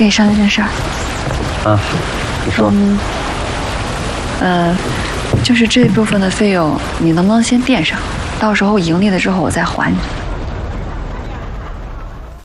跟你商量件事儿。 啊，你说。 就是这部分的费用，你能不能先垫上？到时候盈利了之后我再还你。